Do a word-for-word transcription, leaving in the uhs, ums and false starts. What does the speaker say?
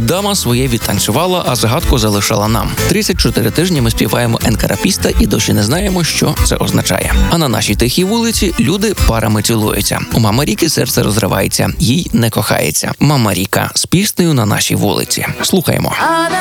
Дама своє відтанцювала, а загадку залишила нам. тридцять чотири тижні ми співаємо енкарапіста і досі не знаємо, що це означає. А на нашій тихій вулиці люди парами цілуються. У мами Ріки серце розривається, їй не кохається. Мама Ріка з піснею на нашій вулиці. Слухаємо. А на